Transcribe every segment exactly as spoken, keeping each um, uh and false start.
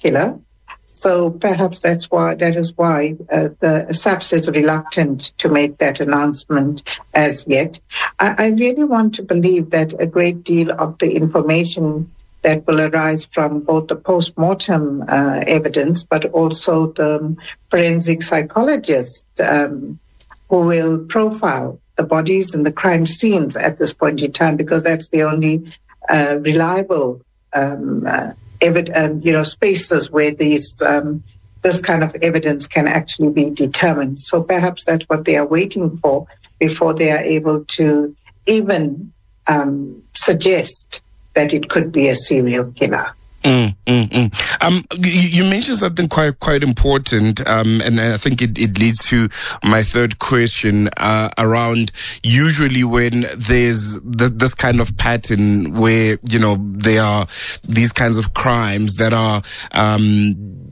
killer. So perhaps that's why that is why uh, the SAPS is reluctant to make that announcement as yet. I, I really want to believe that a great deal of the information that will arise from both the post-mortem uh, evidence, but also the forensic psychologist um, who will profile the bodies and the crime scenes at this point in time, because that's the only uh, reliable um, uh, Evid- um, you know, spaces where these um, this kind of evidence can actually be determined. So perhaps that's what they are waiting for before they are able to even um, suggest that it could be a serial killer. Mm, mm, mm. Um, you, you mentioned something quite quite important, um, and I think it, it leads to my third question uh, around usually when there's th- this kind of pattern where, you know, there are these kinds of crimes that are um,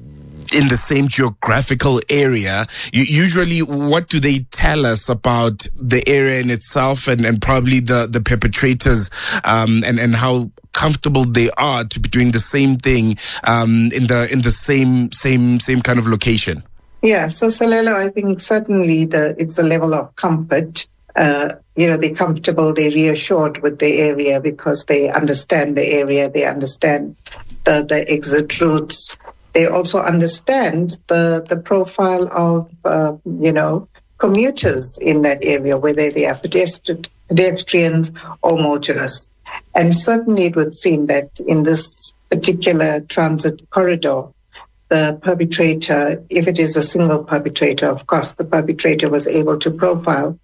in the same geographical area, you, usually what do they tell us about the area in itself and, and probably the, the perpetrators um, and, and how comfortable they are to be doing the same thing um, in the in the same same same kind of location? Yeah, so Salelo, I think certainly the it's a level of comfort. Uh, you know, they're comfortable, they're reassured with the area because they understand the area, they understand the, the exit routes. They also understand the, the profile of, uh, you know, commuters in that area, whether they are pedestri- pedestrians or motorists. And certainly it would seem that in this particular transit corridor, the perpetrator, if it is a single perpetrator, of course, the perpetrator was able to profile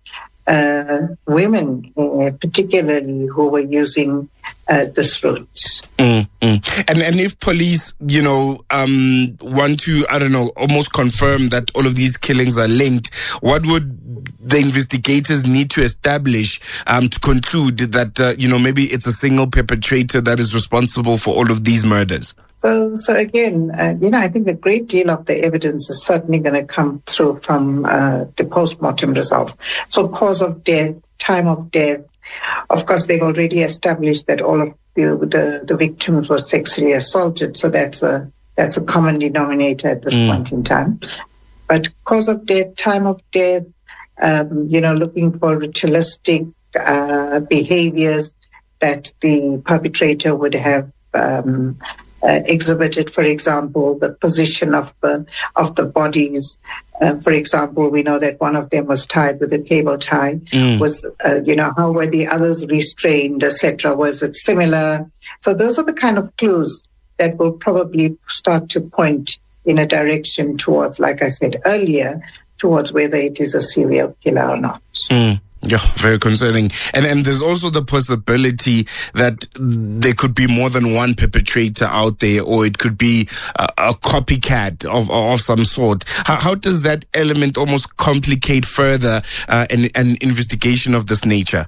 uh, women, uh, particularly who were using uh, this route. Mm, mm. And and if police, you know, um, want to, I don't know, almost confirm that all of these killings are linked, what would the investigators need to establish um, to conclude that, uh, you know, maybe it's a single perpetrator that is responsible for all of these murders? So, so again, uh, you know, I think a great deal of the evidence is certainly going to come through from uh, the post-mortem results. So cause of death, time of death. Of course, they've already established that all of the, the, the victims were sexually assaulted. So that's a, that's a common denominator at this mm. point in time. But cause of death, time of death, um, you know, looking for ritualistic uh, behaviors that the perpetrator would have um Uh, exhibited, for example, the position of the of the bodies. Uh, for example, we know that one of them was tied with a cable tie. Mm. Was uh, you know, how were the others restrained, et cetera? Was it similar? So those are the kind of clues that will probably start to point in a direction towards, like I said earlier, towards whether it is a serial killer or not. Mm. Yeah, very concerning. And and there's also the possibility that there could be more than one perpetrator out there, or it could be a, a copycat of of some sort. How, how does that element almost complicate further uh, an, an investigation of this nature?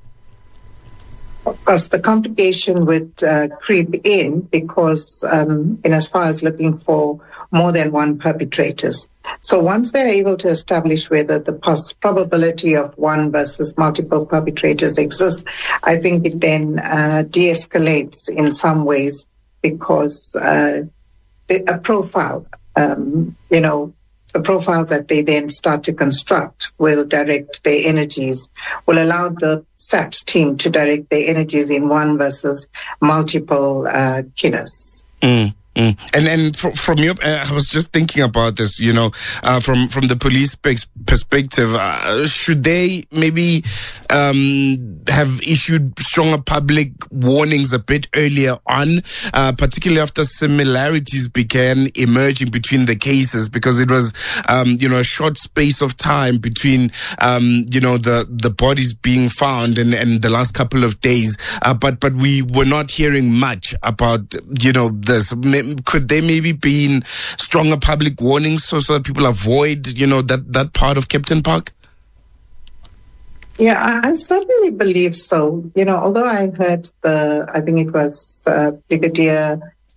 Of course, the complication would uh, creep in because um, in as far as looking for more than one perpetrators. So once they're able to establish whether the pos- probability of one versus multiple perpetrators exists, I think it then uh, de-escalates in some ways because uh, the, a profile, um, you know, the profiles that they then start to construct will direct their energies, will allow the SAPS team to direct their energies in one versus multiple uh, killers. Mm. Mm. And and from, from your, uh, I was just thinking about this, you know, uh, from from the police perspective, uh, should they maybe um, have issued stronger public warnings a bit earlier on, uh, particularly after similarities began emerging between the cases, because it was, um, you know, a short space of time between, um, you know, the the bodies being found and, and the last couple of days, uh, but but we were not hearing much about, you know, this. Could there maybe be in stronger public warnings so, so that people avoid, you know, that, that part of Kempton Park? Yeah, I, I certainly believe so. You know, although I heard the, I think it was uh, Brigadier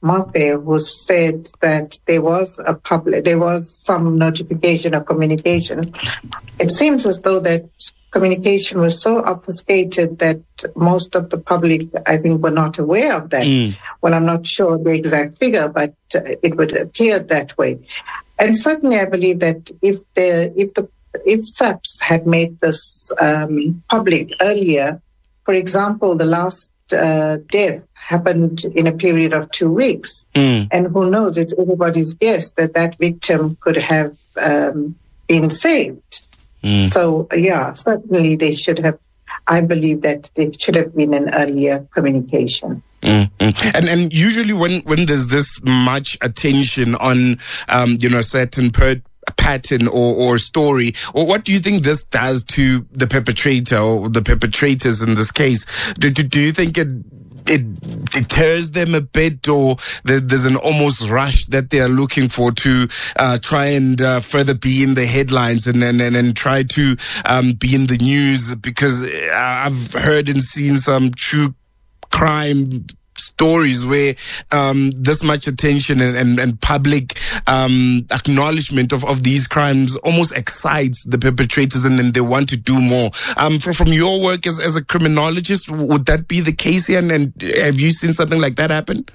Mathe, who said that there was a public, there was some notification or communication. It seems as though that communication was so obfuscated that most of the public, I think, were not aware of that. Mm. Well, I'm not sure the exact figure, but it would appear that way. And certainly, I believe that if the if the if SAPS had made this um, public earlier, for example, the last uh, death happened in a period of two weeks, mm. and who knows? It's everybody's guess that that victim could have um, been saved. Mm. So, yeah, certainly they should have. I believe that there should have been an earlier communication. Mm-hmm. And and usually when, when there's this much attention on um, you know, a certain per- pattern or, or story, or what do you think this does to the perpetrator or the perpetrators in this case? Do, do, do you think it it deters them a bit, or there, there's an almost rush that they are looking for to uh, try and uh, further be in the headlines and and, and, and try to um, be in the news? Because I've heard and seen some true crime stories where um, this much attention and, and, and public um, acknowledgement of, of these crimes almost excites the perpetrators, and then they want to do more. Um, from, from your work as, as a criminologist, would that be the case here? And, and have you seen something like that happen?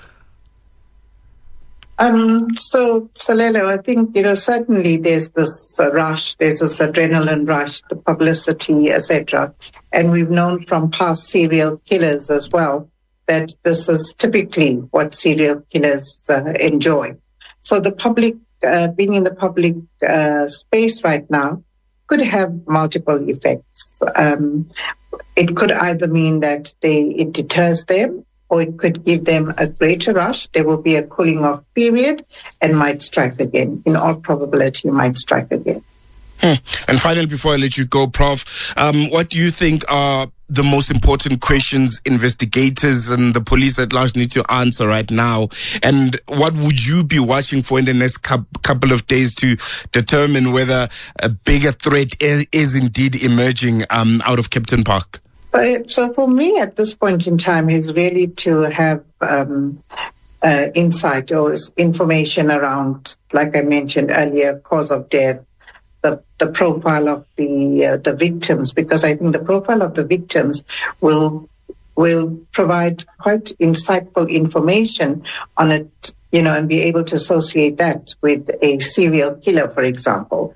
Um, so, Salelo, I think, you know, certainly there's this uh, rush, there's this adrenaline rush, the publicity, et cetera. And we've known from past serial killers as well that this is typically what serial killers uh, enjoy. So the public, uh, being in the public uh, space right now could have multiple effects. Um, it could either mean that they it deters them, or it could give them a greater rush. There will be a cooling off period and might strike again. In all probability, might strike again. Hmm. And finally, before I let you go, Professor, um, what do you think are the most important questions investigators and the police at large need to answer right now? And what would you be watching for in the next couple of days to determine whether a bigger threat is, is indeed emerging um, out of Kempton Park? So for me at this point in time is really to have um, uh, insight or information around, like I mentioned earlier, cause of death, the, the profile of the uh, the victims, because I think the profile of the victims will will provide quite insightful information on it, you know, and be able to associate that with a serial killer, for example.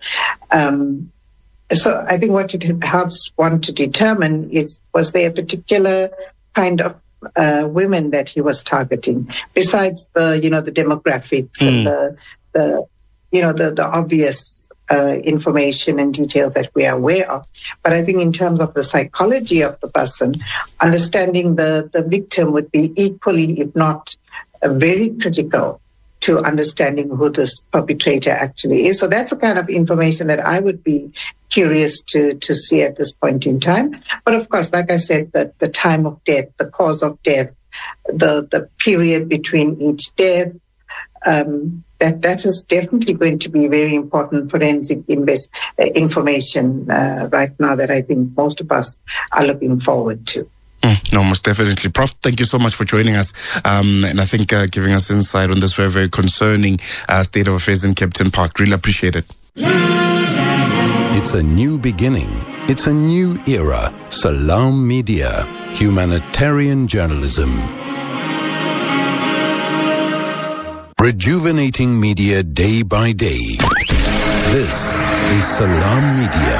Um, so I think what it helps one to determine is, was there a particular kind of uh, women that he was targeting, besides the, you know, the demographics mm. and the, the, you know, the, the obvious Uh, information and details that we are aware of. But I think in terms of the psychology of the person, understanding the, the victim would be equally, if not uh, very critical to understanding who this perpetrator actually is. So that's the kind of information that I would be curious to, to see at this point in time. But of course, like I said, the, the time of death, the cause of death, the, the period between each death, um, That, that is definitely going to be very important forensic invest, uh, information uh, right now that I think most of us are looking forward to. Mm, no, most definitely. Prof, thank you so much for joining us um, and I think uh, giving us insight on this very, very concerning uh, state of affairs in Kempton Park. Really appreciate it. It's a new beginning. It's a new era. Salam Media, humanitarian journalism. Rejuvenating media day by day. This is Salam Media.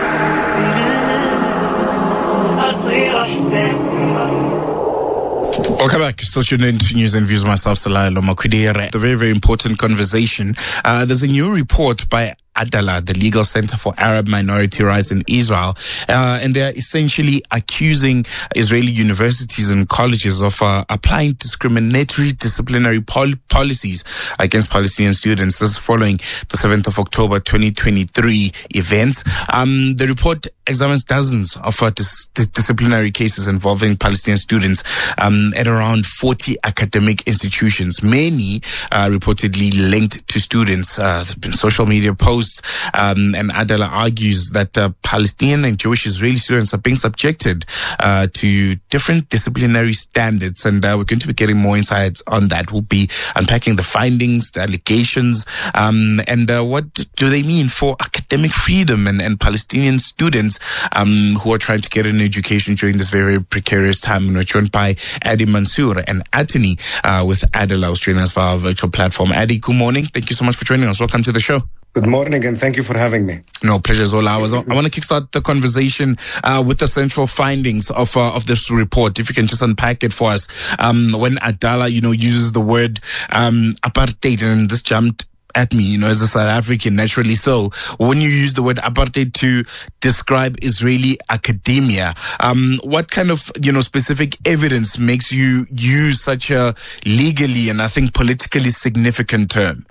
Welcome back. Still tuned in to News and Views. Myself, Salalo Makwidere. The very, very important conversation. Uh, there's a new report by Adala, the Legal Center for Arab Minority Rights in Israel, uh, and they're essentially accusing Israeli universities and colleges of uh, applying discriminatory disciplinary pol- policies against Palestinian students. This is following the seventh of October twenty twenty-three event. Um, the report examines dozens of uh, dis- dis- disciplinary cases involving Palestinian students um, at around forty academic institutions, many uh, reportedly linked to students. Uh, there have been social media posts, um, and Adela argues that uh, Palestinian and Jewish Israeli students are being subjected uh, to different disciplinary standards, and uh, we're going to be getting more insights on that. We'll be unpacking the findings, the allegations, um, and uh, what do they mean for academic freedom and, and Palestinian students um, who are trying to get an education during this very, very precarious time. And we're joined by Adi Mansour and Atini uh, with Adela, who's joining us via our virtual platform. Adi, good morning. Thank you so much for joining us. Welcome to the show. Good morning, and thank you for having me. No, pleasure is all ours. I want to kickstart the conversation uh, with the central findings of uh, of this report. If you can just unpack it for us. Um, when Adela, you know, uses the word um, apartheid, and this jumped at me, you know, as a South African, naturally so. When you use the word apartheid to describe Israeli academia, um, what kind of, you know, specific evidence makes you use such a legally and I think politically significant term?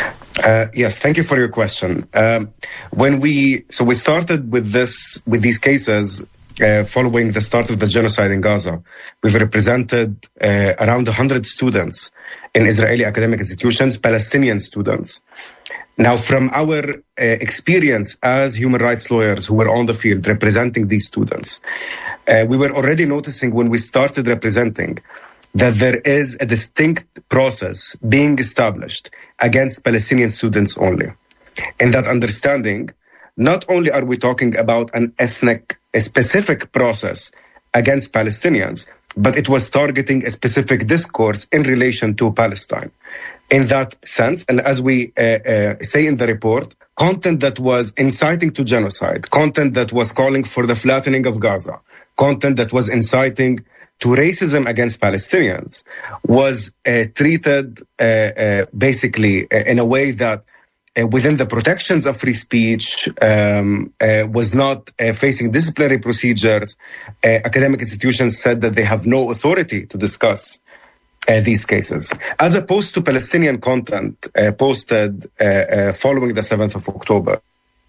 Uh, yes, thank you for your question. Um, when we, so we started with this, with these cases, Uh, following the start of the genocide in Gaza. We've represented uh, around one hundred students in Israeli academic institutions, Palestinian students. Now, from our uh, experience as human rights lawyers who were on the field representing these students, uh, we were already noticing when we started representing that there is a distinct process being established against Palestinian students only. In that understanding, not only are we talking about an ethnic, a specific process against Palestinians, but it was targeting a specific discourse in relation to Palestine. In that sense, and as we uh, uh, say in the report, content that was inciting to genocide, content that was calling for the flattening of Gaza, content that was inciting to racism against Palestinians was uh, treated uh, uh, basically uh, in a way that Uh, within the protections of free speech, um, uh, was not uh, facing disciplinary procedures. Uh, academic institutions said that they have no authority to discuss uh, these cases, as opposed to Palestinian content uh, posted uh, uh, following the seventh of October,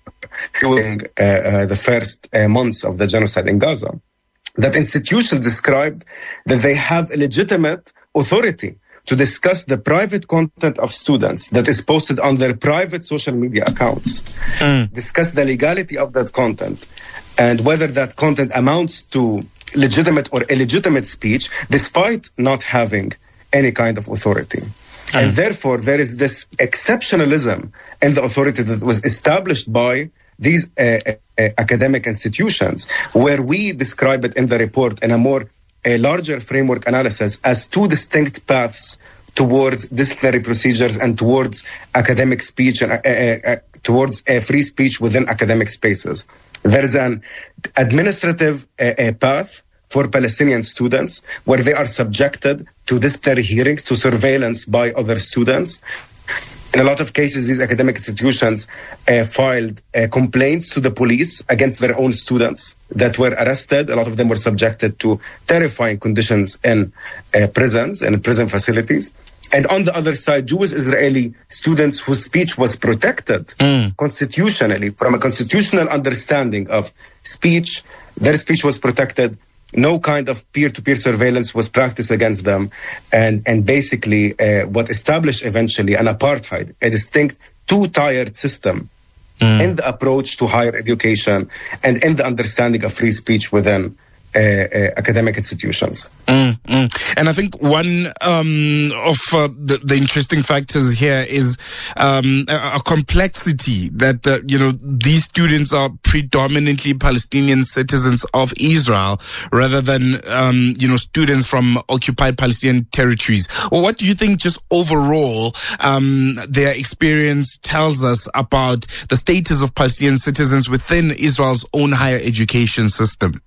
during uh, uh, the first uh, months of the genocide in Gaza. That institutions described that they have a legitimate authority to discuss the private content of students that is posted on their private social media accounts, mm. discuss the legality of that content, and whether that content amounts to legitimate or illegitimate speech, despite not having any kind of authority. Mm. And therefore, there is this exceptionalism in the authority that was established by these uh, uh, academic institutions, where we describe it in the report in a more a larger framework analysis as two distinct paths towards disciplinary procedures and towards academic speech and uh, uh, uh, towards uh, free speech within academic spaces. There is an administrative uh, uh, path for Palestinian students where they are subjected to disciplinary hearings, to surveillance by other students. In a lot of cases, these academic institutions uh, filed uh, complaints to the police against their own students that were arrested. A lot of them were subjected to terrifying conditions in uh, prisons and prison facilities. And on the other side, Jewish Israeli students whose speech was protected mm. constitutionally, from a constitutional understanding of speech, their speech was protected. No kind of peer-to-peer surveillance was practiced against them. And, and basically uh, what established eventually an apartheid, a distinct two-tiered system mm. in the approach to higher education and in the understanding of free speech within uh, uh, academic institutions. Mm, mm. And I think one um, of uh, the, the interesting factors here is um, a, a complexity that, uh, you know, these students are predominantly Palestinian citizens of Israel rather than, um, you know, students from occupied Palestinian territories. Well, what do you think just overall um, their experience tells us about the status of Palestinian citizens within Israel's own higher education system?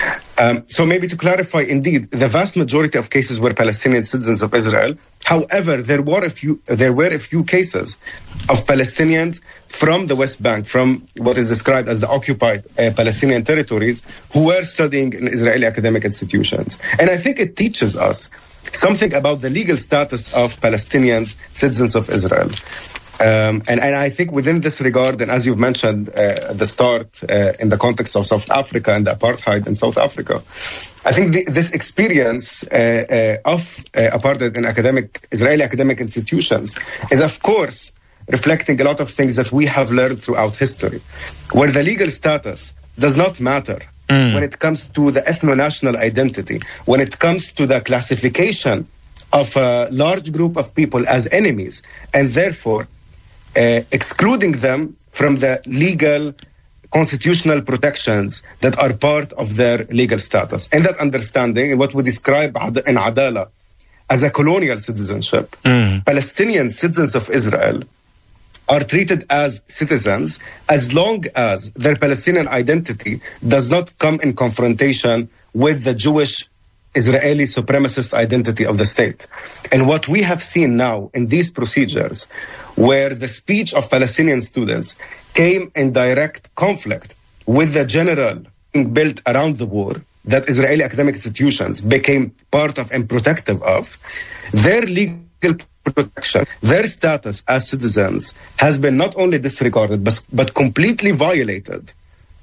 Um, so maybe to clarify, indeed, the vast majority of cases were Palestinian citizens of Israel. However, there were a few, there were a few cases of Palestinians from the West Bank, from what is described as the occupied uh, Palestinian territories, who were studying in Israeli academic institutions. And I think it teaches us something about the legal status of Palestinians, citizens of Israel. Um, and, and I think within this regard, and as you've mentioned uh, at the start, uh, in the context of South Africa and the apartheid in South Africa, I think the, this experience uh, uh, of uh, apartheid in academic Israeli academic institutions is, of course, reflecting a lot of things that we have learned throughout history, where the legal status does not matter mm. when it comes to the ethno-national identity, when it comes to the classification of a large group of people as enemies, and therefore Uh, excluding them from the legal constitutional protections that are part of their legal status. And that understanding, what we describe in Adala as a colonial citizenship, mm. Palestinian citizens of Israel are treated as citizens as long as their Palestinian identity does not come in confrontation with the Jewish Israeli supremacist identity of the state. And what we have seen now in these procedures, where the speech of Palestinian students came in direct conflict with the general built around the war that Israeli academic institutions became part of and protective of, their legal protection, their status as citizens has been not only disregarded, but, but completely violated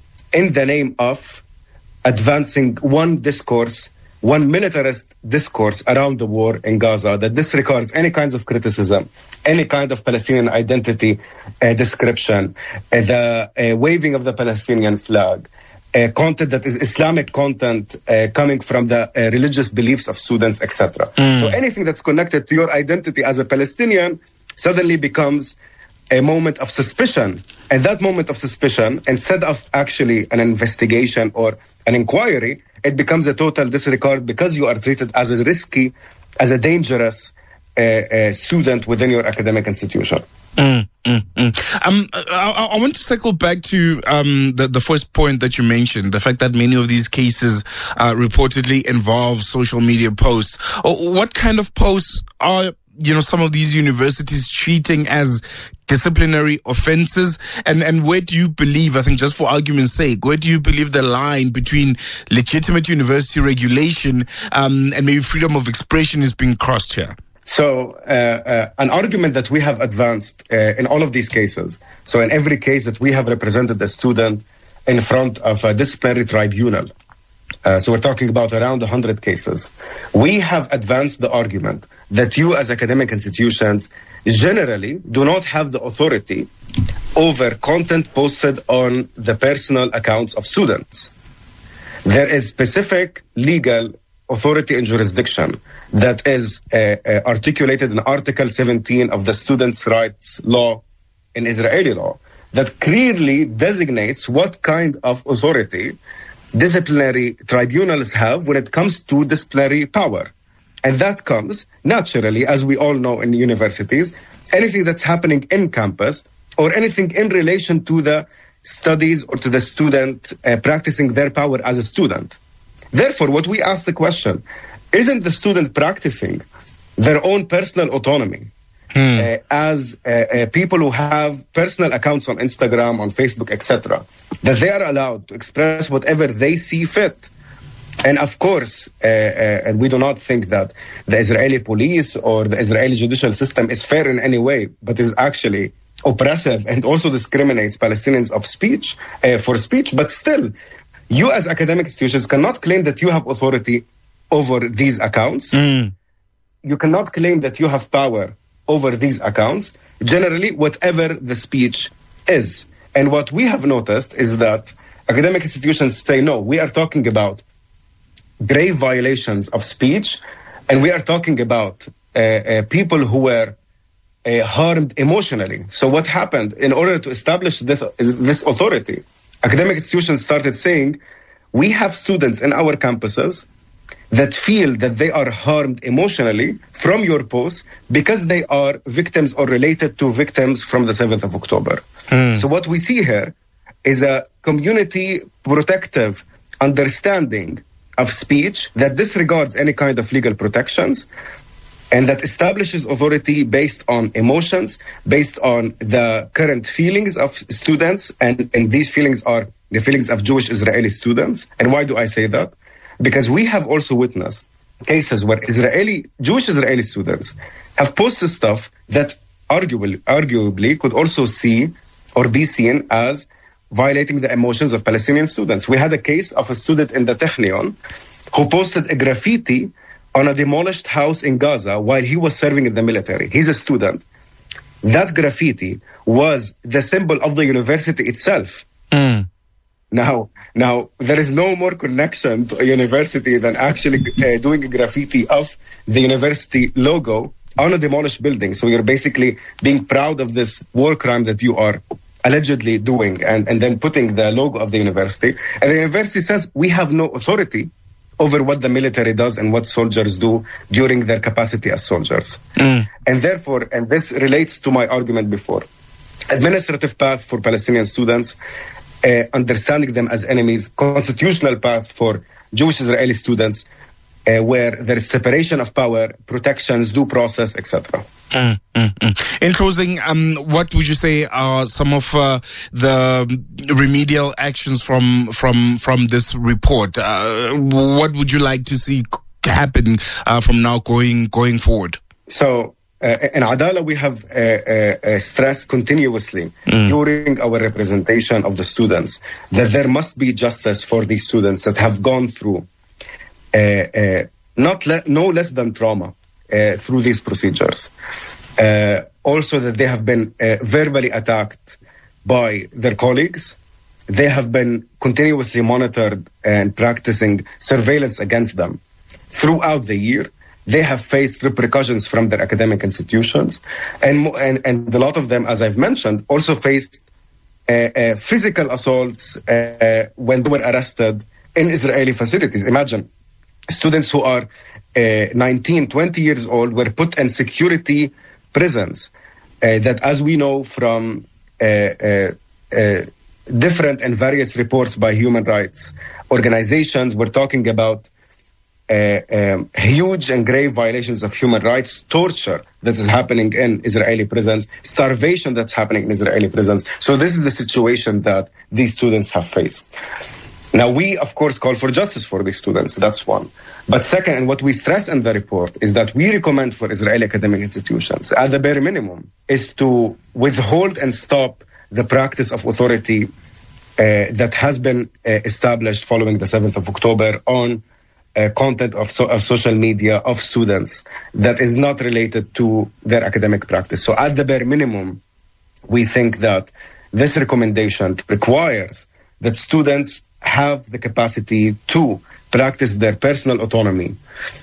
in the name of advancing one discourse, one militarist discourse around the war in Gaza that disregards any kinds of criticism, any kind of Palestinian identity uh, description, uh, the uh, waving of the Palestinian flag, uh, content that is Islamic content uh, coming from the uh, religious beliefs of students, et cetera. Mm. So anything that's connected to your identity as a Palestinian suddenly becomes a moment of suspicion. And that moment of suspicion, instead of actually an investigation or an inquiry, it becomes a total disregard because you are treated as a risky, as a dangerous uh, uh, student within your academic institution. Mm, mm, mm. Um, I, I want to circle back to um, the, the first point that you mentioned, the fact that many of these cases uh, reportedly involve social media posts. What kind of posts are, you know, some of these universities treating as disciplinary offenses? And, and where do you believe, I think just for argument's sake, where do you believe the line between legitimate university regulation um, and maybe freedom of expression is being crossed here? So uh, uh, an argument that we have advanced uh, in all of these cases, so in every case that we have represented a student in front of a disciplinary tribunal, uh, so we're talking about around one hundred cases, we have advanced the argument that you as academic institutions generally do not have the authority over content posted on the personal accounts of students. There is specific legal authority and jurisdiction that is uh, uh, articulated in Article seventeen of the Students' Rights Law in Israeli law that clearly designates what kind of authority disciplinary tribunals have when it comes to disciplinary power. And that comes naturally, as we all know in universities, anything that's happening in campus or anything in relation to the studies or to the student uh, practicing their power as a student. Therefore, what we ask the question, isn't the student practicing their own personal autonomy hmm. uh, as uh, uh, people who have personal accounts on Instagram, on Facebook, et cetera, that they are allowed to express whatever they see fit? And of course, uh, uh, and we do not think that the Israeli police or the Israeli judicial system is fair in any way, but is actually oppressive and also discriminates Palestinians of speech uh, for speech. But still, you as academic institutions cannot claim that you have authority over these accounts. Mm. You cannot claim that you have power over these accounts. Generally, whatever the speech is. And what we have noticed is that academic institutions say, no, we are talking about grave violations of speech, and we are talking about uh, uh, people who were uh, harmed emotionally. So what happened? In order to establish this, this authority, academic institutions started saying, we have students in our campuses that feel that they are harmed emotionally from your posts because they are victims or related to victims from the seventh of October. Mm. So what we see here is a community protective understanding of speech that disregards any kind of legal protections and that establishes authority based on emotions, based on the current feelings of students, and, and these feelings are the feelings of Jewish Israeli students. And why do I say that? Because we have also witnessed cases where Israeli, Jewish Israeli students have posted stuff that arguably, arguably could also see or be seen as violating the emotions of Palestinian students. We had a case of a student in the Technion who posted a graffiti on a demolished house in Gaza while he was serving in the military. He's a student. That graffiti was the symbol of the university itself. Mm. Now, now there is no more connection to a university than actually uh, doing a graffiti of the university logo on a demolished building. So you're basically being proud of this war crime that you are allegedly doing, and, and then putting the logo of the university. And the university says, we have no authority over what the military does and what soldiers do during their capacity as soldiers. Mm. And therefore, and this relates to my argument before, administrative path for Palestinian students, uh, understanding them as enemies, constitutional path for Jewish Israeli students, uh, where there is separation of power, protections, due process, et cetera. Mm, mm, mm. In closing, um, what would you say are some of uh, the remedial actions from from from this report? Uh, what would you like to see happen uh, from now going going forward? So, uh, in Adala, we have uh, uh, stressed continuously mm. during our representation of the students that there must be justice for these students that have gone through uh, uh, not le- no less than trauma. Uh, through these procedures. Uh, also that they have been uh, verbally attacked by their colleagues. They have been continuously monitored and practicing surveillance against them throughout the year. They have faced repercussions from their academic institutions. And, and, and a lot of them, as I've mentioned, also faced uh, uh, physical assaults uh, when they were arrested in Israeli facilities. Imagine students who are Uh, nineteen, twenty years old were put in security prisons uh, that, as we know from uh, uh, uh, different and various reports by human rights organizations, we're talking about uh, um, huge and grave violations of human rights, torture that is happening in Israeli prisons, starvation that's happening in Israeli prisons. So this is the situation that these students have faced. Now, we, of course, call for justice for these students. That's one. But second, and what we stress in the report, is that we recommend for Israeli academic institutions, at the bare minimum, is to withhold and stop the practice of authority uh, that has been uh, established following the seventh of October on uh, content of, so- of social media of students that is not related to their academic practice. So at the bare minimum, we think that this recommendation requires that students have the capacity to practice their personal autonomy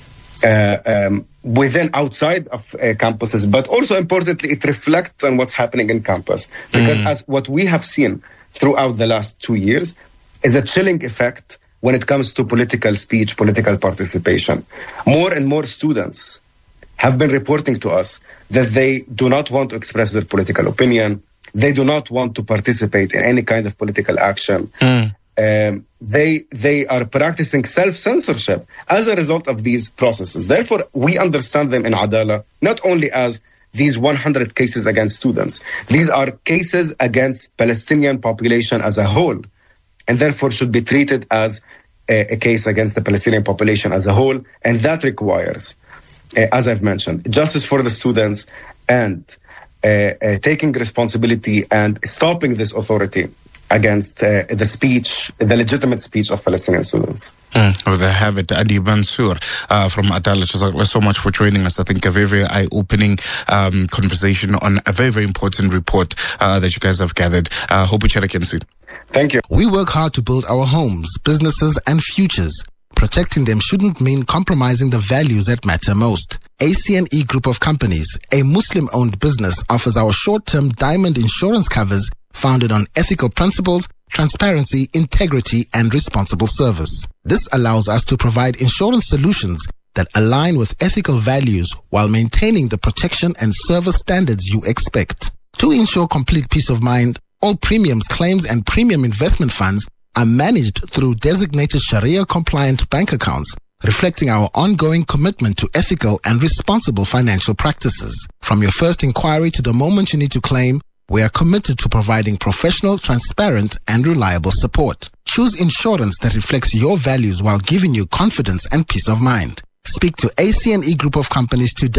uh, um, within, outside of uh, campuses, but also importantly, it reflects on what's happening in campus. Because mm. as what we have seen throughout the last two years is a chilling effect when it comes to political speech, political participation. More and more students have been reporting to us that they do not want to express their political opinion. They do not want to participate in any kind of political action. Mm. Um, they they are practicing self-censorship as a result of these processes. Therefore, we understand them in Adala not only as these one hundred cases against students. These are cases against Palestinian population as a whole, and therefore should be treated as a, a case against the Palestinian population as a whole. And that requires, uh, as I've mentioned, justice for the students and uh, uh, taking responsibility and stopping this authority against uh, the speech, the legitimate speech of Palestinian students. Mm, well, they have it. Adi Mansour uh, from Adala, thank you so much for joining us. I think a very, very eye-opening um, conversation on a very, very important report uh, that you guys have gathered. Uh, hope we chat again soon. Thank you. We work hard to build our homes, businesses, and futures. Protecting them shouldn't mean compromising the values that matter most. A C N E Group of Companies, a Muslim-owned business, offers our short-term diamond insurance covers founded on ethical principles, transparency, integrity, and responsible service. This allows us to provide insurance solutions that align with ethical values while maintaining the protection and service standards you expect. To ensure complete peace of mind, all premiums, claims, and premium investment funds are managed through designated Sharia-compliant bank accounts, reflecting our ongoing commitment to ethical and responsible financial practices. From your first inquiry to the moment you need to claim, we are committed to providing professional, transparent, and reliable support. Choose insurance that reflects your values while giving you confidence and peace of mind. Speak to A C N E Group of Companies today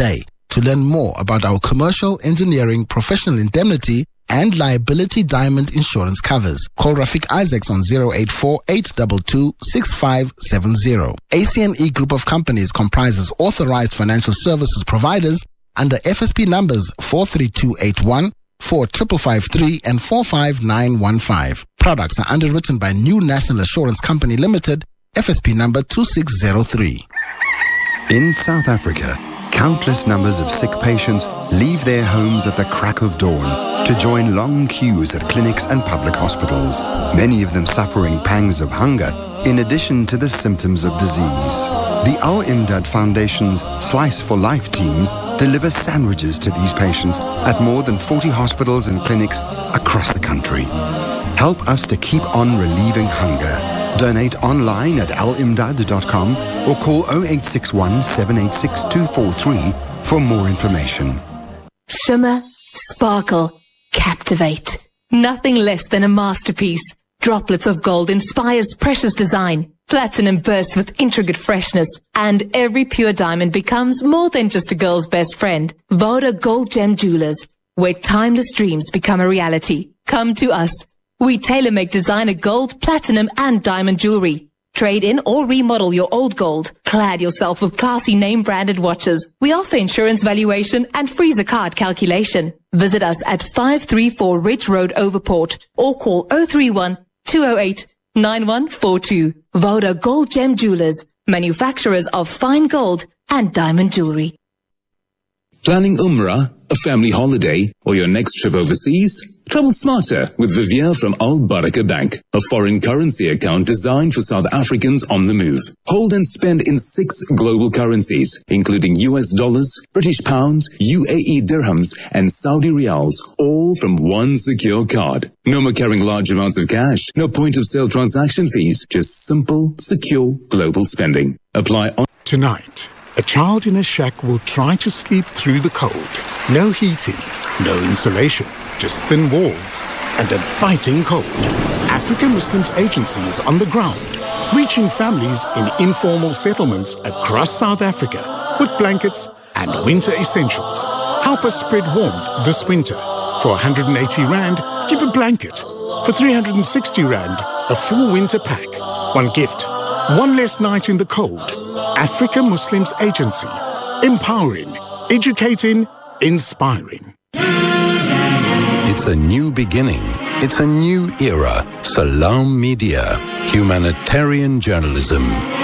To learn more about our commercial, engineering, professional indemnity, and liability diamond insurance covers, call Rafik Isaacs on zero eight four, eight two two, six five seven zero. A C N E Group of Companies comprises authorized financial services providers under F S P numbers four three two eight one, four five five three, and four five nine one five. Products are underwritten by New National Assurance Company Limited, F S P number two six zero three. In South Africa, countless numbers of sick patients leave their homes at the crack of dawn to join long queues at clinics and public hospitals, many of them suffering pangs of hunger in addition to the symptoms of disease. The Al Imdad Foundation's Slice for Life teams deliver sandwiches to these patients at more than forty hospitals and clinics across the country. Help us to keep on relieving hunger. Donate online at al imdad dot com or call zero eight six one, seven eight six, two four three for more information. Shimmer, sparkle, captivate. Nothing less than a masterpiece. Droplets of gold inspires precious design. Platinum bursts with intricate freshness, and every pure diamond becomes more than just a girl's best friend. Voda Gold Gem Jewelers, where timeless dreams become a reality. Come to us. We tailor-make designer gold, platinum, and diamond jewelry. Trade in or remodel your old gold. Clad yourself with classy name-branded watches. We offer insurance valuation and freezer card calculation. Visit us at five three four Ridge Road, Overport, or call zero three one, two zero eight, nine one four two. Voda Gold Gem Jewelers, manufacturers of fine gold and diamond jewelry. Planning Umrah, a family holiday, or your next trip overseas? Travel smarter with Vivier from Al Baraka Bank, a foreign currency account designed for South Africans on the move. Hold and spend in six global currencies, including U S dollars, British pounds, U A E dirhams, and Saudi riyals, all from one secure card. No more carrying large amounts of cash, no point of sale transaction fees, just simple, secure global spending. Apply on. Tonight, a child in a shack will try to sleep through the cold. No heating, no insulation, just thin walls and a biting cold. African Muslims Agency is on the ground, reaching families in informal settlements across South Africa with blankets and winter essentials. Help us spread warmth this winter. For one hundred eighty rand, give a blanket. For three hundred sixty rand, a full winter pack. One gift, one less night in the cold. African Muslims Agency. Empowering, educating, inspiring. It's a new beginning. It's a new era. Salam Media. Humanitarian journalism.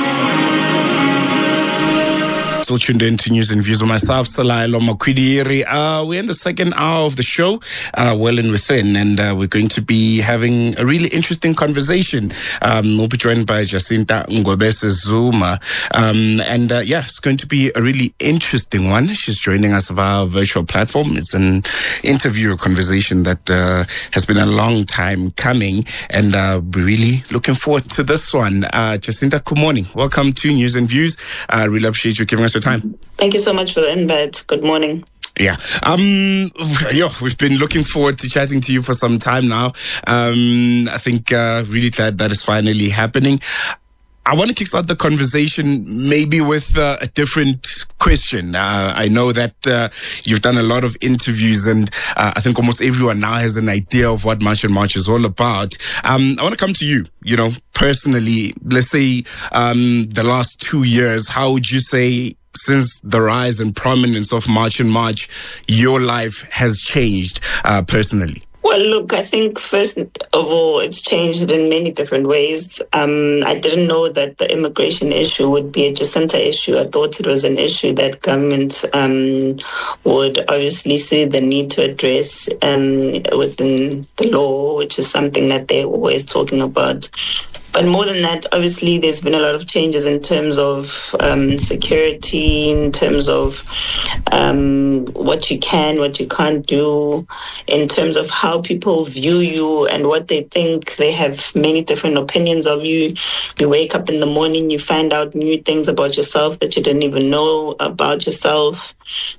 Still tuned in to News and Views with myself, Salailo Makwidiri. Uh, we're in the second hour of the show, uh, well and within, and uh, we're going to be having a really interesting conversation. Um, we'll be joined by Jacinta Ngobese Zuma. Um, and uh, yeah, it's going to be a really interesting one. She's joining us via our virtual platform. It's an interview, a conversation that uh, has been a long time coming, and uh, we're really looking forward to this one. Uh, Jacinta, good morning. Welcome to News and Views. I uh, really appreciate you giving us your time. Thank you so much for the invite. Good morning. Yeah. Um, yo, we've been looking forward to chatting to you for some time now. Um, I think uh, really glad that is finally happening. I want to kickstart the conversation maybe with uh, a different question. Uh, I know that uh, you've done a lot of interviews, and uh, I think almost everyone now has an idea of what March and March is all about. Um, I want to come to you, you know, personally. Let's say um, the last two years, how would you say, since the rise and prominence of March and March, your life has changed uh, personally? Well, look, I think first of all, it's changed in many different ways. Um, I didn't know that the immigration issue would be a Jacinta issue. I thought it was an issue that government um, would obviously see the need to address um, within the law, which is something that they're always talking about. But more than that, obviously, there's been a lot of changes in terms of um, security, in terms of um, what you can, what you can't do, in terms of how people view you and what they think. They have many different opinions of you. You wake up in the morning, you find out new things about yourself that you didn't even know about yourself.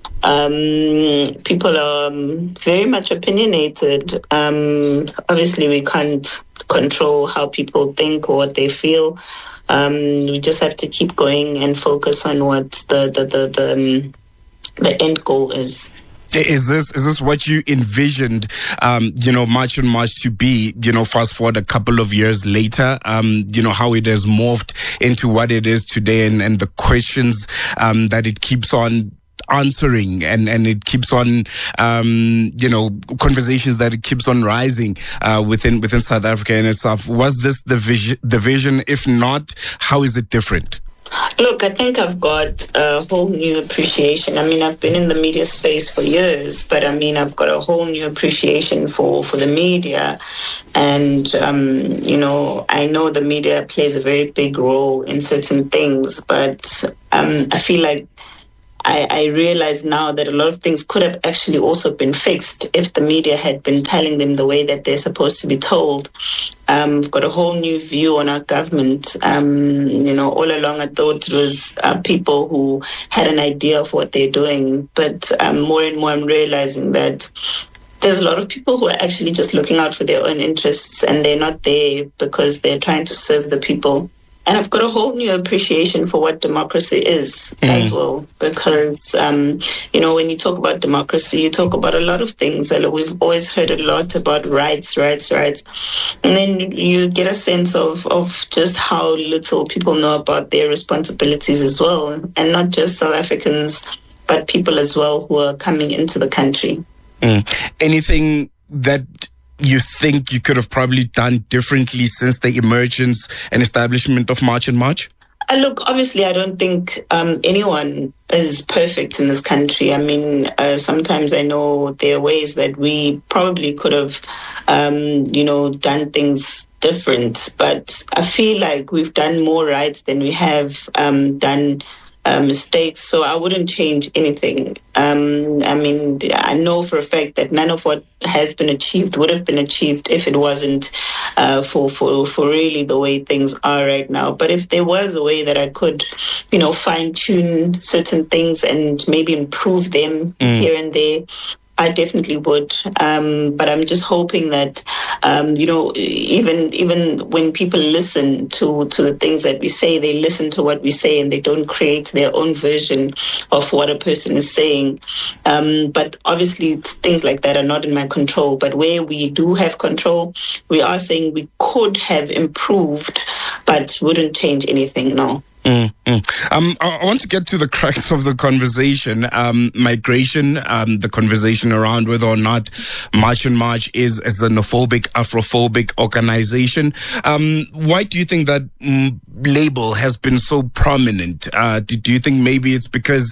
Um, people are um, very much opinionated. Um, obviously, we can't control how people think or what they feel. Um, we just have to keep going and focus on what the the the, the um, the end goal is. Is this is this what you envisioned, um, you know, March on March to be? You know, fast forward a couple of years later, um, you know, how it has morphed into what it is today, and, and the questions um, that it keeps on answering, and, and it keeps on, um, you know, conversations that it keeps on rising uh, within within South Africa in itself. Was this the vision? The vision? If not, how is it different? Look, I think I've got a whole new appreciation. I mean, I've been in the media space for years, but I mean, I've got a whole new appreciation for, for the media. And, um, you know, I know the media plays a very big role in certain things, but um, I feel like I, I realize now that a lot of things could have actually also been fixed if the media had been telling them the way that they're supposed to be told. Um, we've got a whole new view on our government. Um, you know, all along I thought it was uh, people who had an idea of what they're doing. But um, more and more I'm realizing that there's a lot of people who are actually just looking out for their own interests, and they're not there because they're trying to serve the people. And I've got a whole new appreciation for what democracy is mm. as well, because, um, you know, when you talk about democracy, you talk about a lot of things. We've always heard a lot about rights, rights, rights. And then you get a sense of, of just how little people know about their responsibilities as well. And not just South Africans, but people as well who are coming into the country. Mm. Anything that you think you could have probably done differently since the emergence and establishment of March on March? Uh, look, obviously, I don't think um, anyone is perfect in this country. I mean, uh, sometimes I know there are ways that we probably could have, um, you know, done things different. But I feel like we've done more right than we have um, done Uh, mistakes, so I wouldn't change anything. Um, I mean, I know for a fact that none of what has been achieved would have been achieved if it wasn't uh, for, for, for really the way things are right now. But if there was a way that I could, you know, fine-tune certain things and maybe improve them mm. here and there, I definitely would. Um, but I'm just hoping that, um, you know, even even when people listen to, to the things that we say, they listen to what we say and they don't create their own version of what a person is saying. Um, but obviously things like that are not in my control. But where we do have control, we are saying we could have improved, but wouldn't change anything, no. Mm-hmm. Um, I want to get to the crux of the conversation, um, migration, um, the conversation around whether or not March on March is a xenophobic, Afrophobic organization. Um, why do you think that mm, label has been so prominent? Uh, do, do you think maybe it's because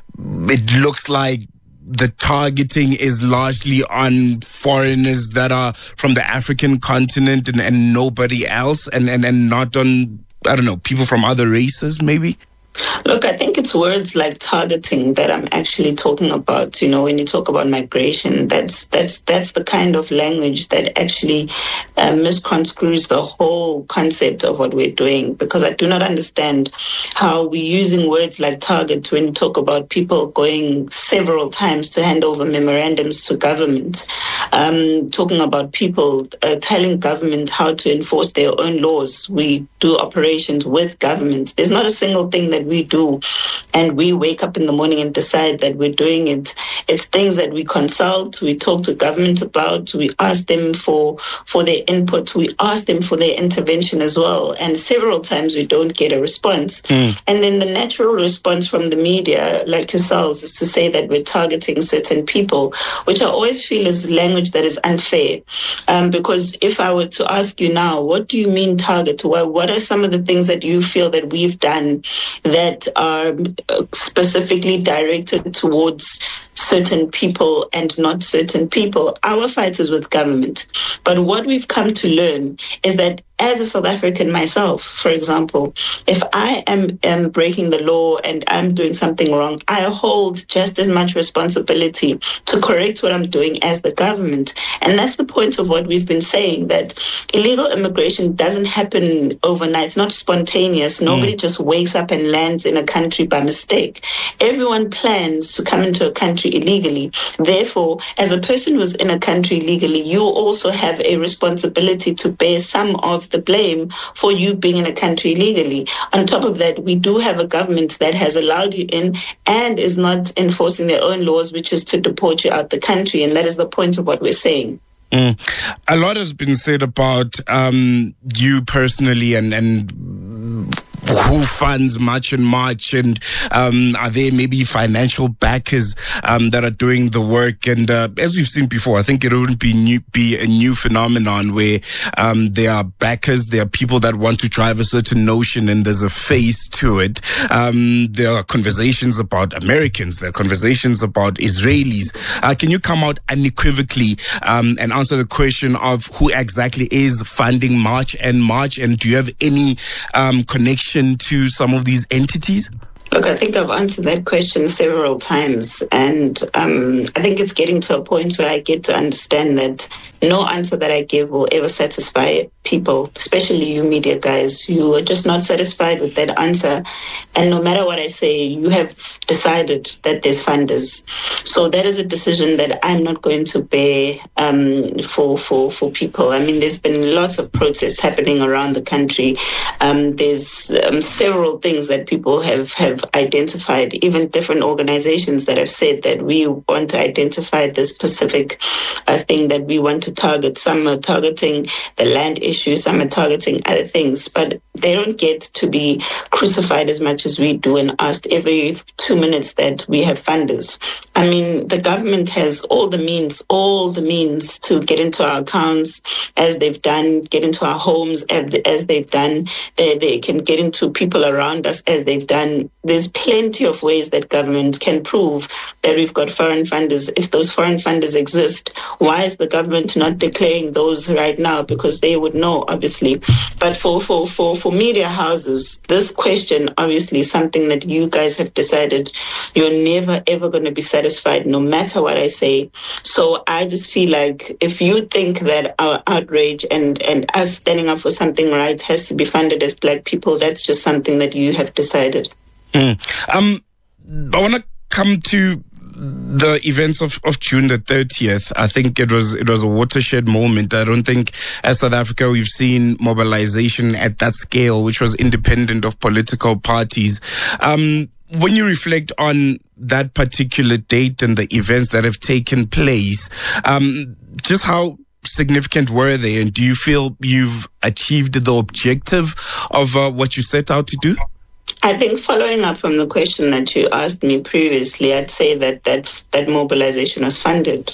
it looks like the targeting is largely on foreigners that are from the African continent and, and nobody else, and, and, and not on, I don't know, people from other races, maybe? Look, I think it's words like targeting that I'm actually talking about. You know, when you talk about migration, that's that's that's the kind of language that actually uh, misconstrues the whole concept of what we're doing. Because I do not understand how we're using words like target when you talk about people going several times to hand over memorandums to government, um, talking about people uh, telling government how to enforce their own laws. We do operations with government. There's not a single thing that we do and we wake up in the morning and decide that we're doing it. It's things that we consult, we talk to government about, we ask them for for their input, we ask them for their intervention as well, and several times we don't get a response. Mm. And then the natural response from the media like yourselves is to say that we're targeting certain people, which I always feel is language that is unfair. Um, because if I were to ask you now, what do you mean target? Well, what are some of the things that you feel that we've done that are specifically directed towards certain people and not certain people? Our fight is with government. But what we've come to learn is that as a South African myself, for example, if I am, am breaking the law and I'm doing something wrong, I hold just as much responsibility to correct what I'm doing as the government. And that's the point of what we've been saying, that illegal immigration doesn't happen overnight. It's not spontaneous. Nobody mm. just wakes up and lands in a country by mistake. Everyone plans to come into a country illegally. Therefore, as a person who's in a country illegally, you also have a responsibility to bear some of take the blame for you being in a country illegally. On top of that, we do have a government that has allowed you in and is not enforcing their own laws, which is to deport you out the country. And that is the point of what we're saying. Mm. A lot has been said about um, you personally and, and who funds March and March, and um, are there maybe financial backers um, that are doing the work? And uh, as we've seen before, I think it wouldn't be new, be a new phenomenon where um, there are backers, there are people that want to drive a certain notion, and there's a face to it. Um, there are conversations about Americans, there are conversations about Israelis. Uh, can you come out unequivocally um, and answer the question of who exactly is funding March and March, and do you have any um, connection to some of these entities? Look, I think I've answered that question several times, and um, I think it's getting to a point where I get to understand that no answer that I give will ever satisfy people, especially you media guys. You are just not satisfied with that answer, and no matter what I say, you have decided that there's funders. So that is a decision that I'm not going to bear um, for, for, for people. I mean, there's been lots of protests happening around the country. Um, there's um, several things that people have, have identified, even different organizations that have said that we want to identify this specific uh, thing that we want to target. Some are targeting the land issue, some are targeting other things, but they don't get to be crucified as much as we do and asked every two minutes that we have funders. I mean, the government has all the means, all the means to get into our accounts as they've done, get into our homes as they've done. They, they can get into people around us as they've done. There's plenty of ways that government can prove that we've got foreign funders. If those foreign funders exist, why is the government not declaring those right now? Because they would know, obviously. But for, for, for, for media houses, this question obviously is something that you guys have decided you're never, ever going to be satisfied no matter what I say. So I just feel like if you think that our outrage and, and us standing up for something right has to be funded as Black people, that's just something that you have decided. Mm. Um, I want to come to the events of, of June the thirtieth. I think it was it was a watershed moment. I don't think as South Africa we've seen mobilization at that scale, which was independent of political parties. Um, when you reflect on that particular date and the events that have taken place, um, just how significant were they, and do you feel you've achieved the objective of uh, what you set out to do? I think following up from the question that you asked me previously, I'd say that that, that mobilization was funded.